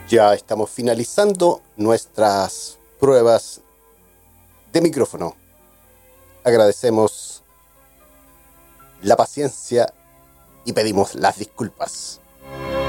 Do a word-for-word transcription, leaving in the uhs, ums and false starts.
Ya estamos finalizando nuestras pruebas de micrófono. Agradecemos la paciencia y pedimos las disculpas.